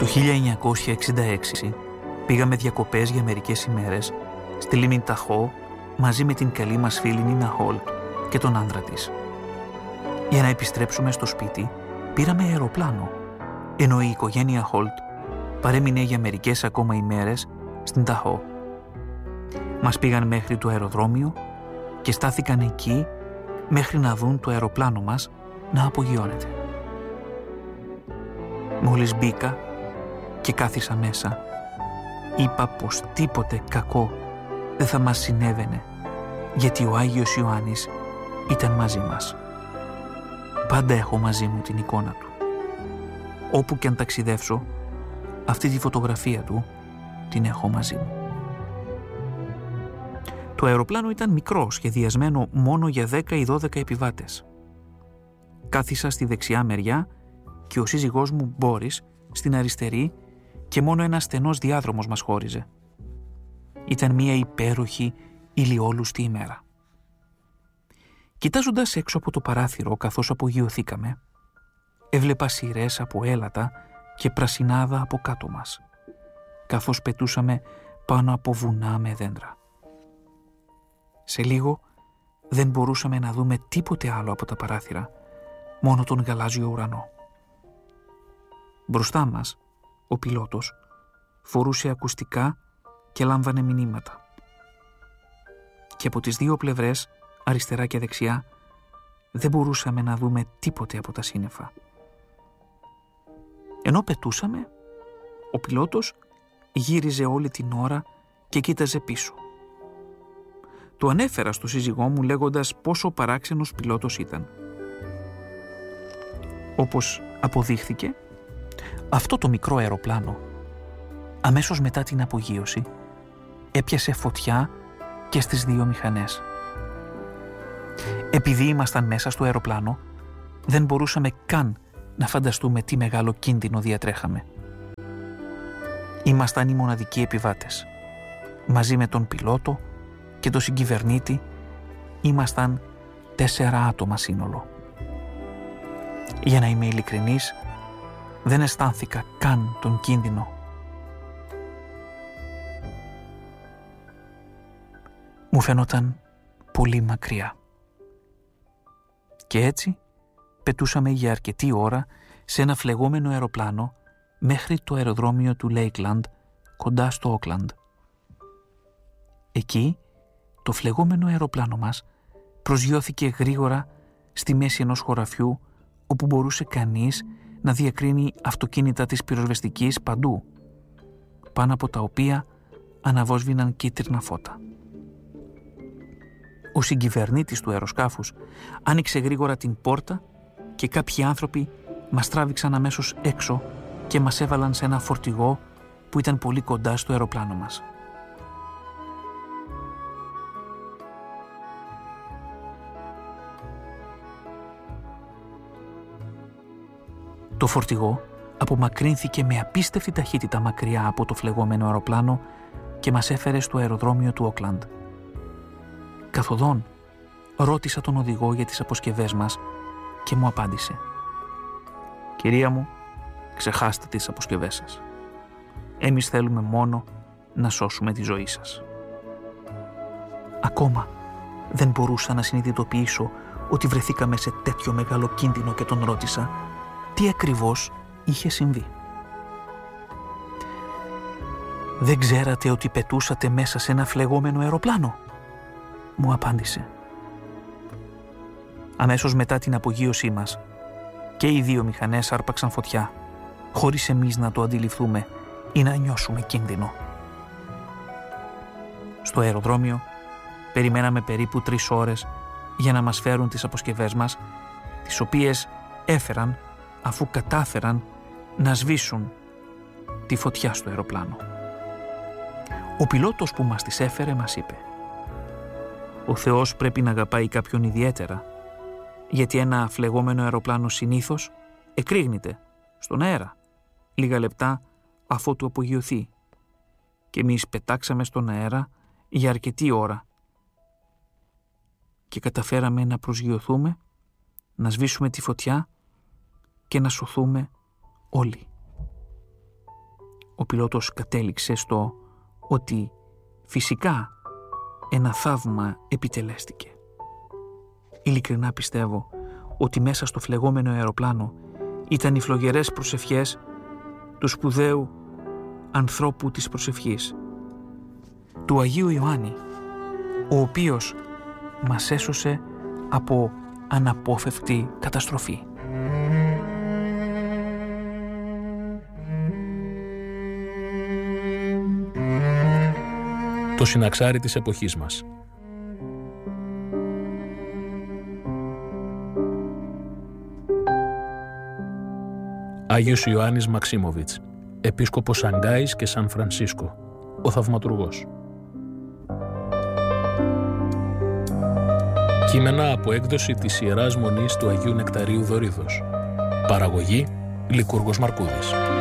Το 1966 πήγαμε διακοπές για μερικές ημέρες στη λίμνη Ταχό μαζί με την καλή μας φίλη Νίνα Χολ και τον άντρα της. Για να επιστρέψουμε στο σπίτι πήραμε αεροπλάνο, ενώ η οικογένεια Χολτ παρέμεινε για μερικές ακόμα ημέρες στην Ταχό. Μας πήγαν μέχρι το αεροδρόμιο και στάθηκαν εκεί μέχρι να δουν το αεροπλάνο μας να απογειώνεται. Μόλις μπήκα και κάθισα μέσα, είπα πως τίποτε κακό δεν θα μας συνέβαινε, γιατί ο Άγιος Ιωάννης ήταν μαζί μας. Πάντα έχω μαζί μου την εικόνα του. Όπου και αν ταξιδεύσω, αυτή τη φωτογραφία του την έχω μαζί μου. Το αεροπλάνο ήταν μικρό, σχεδιασμένο μόνο για 10 ή 12 επιβάτες. Κάθισα στη δεξιά μεριά και ο σύζυγός μου Μπόρις στην αριστερή και μόνο ένας στενός διάδρομος μας χώριζε. Ήταν μια υπέροχη ηλιόλουστη ημέρα. Κοιτάζοντας έξω από το παράθυρο καθώς απογειωθήκαμε, έβλεπα σειρές από έλατα και πρασινάδα από κάτω μας, καθώς πετούσαμε πάνω από βουνά με δέντρα. Σε λίγο δεν μπορούσαμε να δούμε τίποτε άλλο από τα παράθυρα, μόνο τον γαλάζιο ουρανό. Μπροστά μας, ο πιλότος φορούσε ακουστικά και λάμβανε μηνύματα. Και από τις δύο πλευρές, αριστερά και δεξιά, δεν μπορούσαμε να δούμε τίποτε από τα σύννεφα. Ενώ πετούσαμε, ο πιλότος γύριζε όλη την ώρα και κοίταζε πίσω. Το ανέφερα στο σύζυγό μου λέγοντας πόσο παράξενος πιλότος ήταν. Όπως αποδείχθηκε, αυτό το μικρό αεροπλάνο, αμέσως μετά την απογείωση, έπιασε φωτιά και στις δύο μηχανές. Επειδή ήμασταν μέσα στο αεροπλάνο, δεν μπορούσαμε καν να φανταστούμε τι μεγάλο κίνδυνο διατρέχαμε. Ήμασταν οι μοναδικοί επιβάτες. Μαζί με τον πιλότο και τον συγκυβερνήτη ήμασταν 4 άτομα σύνολο. Για να είμαι ειλικρινής, δεν αισθάνθηκα καν τον κίνδυνο. Μου φαινόταν πολύ μακριά. Και έτσι πετούσαμε για αρκετή ώρα σε ένα φλεγόμενο αεροπλάνο μέχρι το αεροδρόμιο του Λέικλαντ, κοντά στο Όκλαντ. Εκεί το φλεγόμενο αεροπλάνο μας προσγειώθηκε γρήγορα στη μέση ενός χωραφιού όπου μπορούσε κανείς να διακρίνει αυτοκίνητα της πυροσβεστικής παντού, πάνω από τα οποία αναβόσβηναν κίτρινα φώτα. Ο συγκυβερνήτης του αεροσκάφους άνοιξε γρήγορα την πόρτα και κάποιοι άνθρωποι μας τράβηξαν αμέσως έξω και μας έβαλαν σε ένα φορτηγό που ήταν πολύ κοντά στο αεροπλάνο μας. Το φορτηγό απομακρύνθηκε με απίστευτη ταχύτητα μακριά από το φλεγόμενο αεροπλάνο και μας έφερε στο αεροδρόμιο του Όκλαντ. Καθοδόν, ρώτησα τον οδηγό για τις αποσκευές μας και μου απάντησε: «Κυρία μου, ξεχάστε τις αποσκευές σας. Εμείς θέλουμε μόνο να σώσουμε τη ζωή σας». Ακόμα δεν μπορούσα να συνειδητοποιήσω ότι βρεθήκαμε σε τέτοιο μεγάλο κίνδυνο και τον ρώτησα τι ακριβώς είχε συμβεί. «Δεν ξέρατε ότι πετούσατε μέσα σε ένα φλεγόμενο αεροπλάνο?» μου απάντησε. Αμέσως μετά την απογείωσή μας και οι δύο μηχανές άρπαξαν φωτιά, χωρίς εμείς να το αντιληφθούμε ή να νιώσουμε κίνδυνο. Στο αεροδρόμιο περιμέναμε περίπου 3 ώρες για να μας φέρουν τις αποσκευές μας, τις οποίες έφεραν αφού κατάφεραν να σβήσουν τη φωτιά στο αεροπλάνο. Ο πιλότος που μας τις έφερε μας είπε: «Ο Θεός πρέπει να αγαπάει κάποιον ιδιαίτερα, γιατί ένα φλεγόμενο αεροπλάνο συνήθως εκρήγνεται στον αέρα λίγα λεπτά αφότου απογειωθεί και εμείς πετάξαμε στον αέρα για αρκετή ώρα και καταφέραμε να προσγειωθούμε, να σβήσουμε τη φωτιά και να σωθούμε όλοι». ο πιλότος κατέληξε στο ότι φυσικά ένα θαύμα επιτελέστηκε. Ειλικρινά πιστεύω ότι μέσα στο φλεγόμενο αεροπλάνο ήταν οι φλογερές προσευχές του σπουδαίου ανθρώπου της προσευχής, του Αγίου Ιωάννη, ο οποίος μας έσωσε από αναπόφευκτη καταστροφή. Το συναξάρι της εποχής μας. Άγιος Ιωάννης Μαξίμοβιτς, επίσκοπος Σανγκάης και Σαν Φρανσίσκο, ο Θαυματουργός. Κείμενα από έκδοση της Ιεράς Μονής του Αγίου Νεκταρίου Δωρίδος. Παραγωγή Λικούργος Μαρκούδης.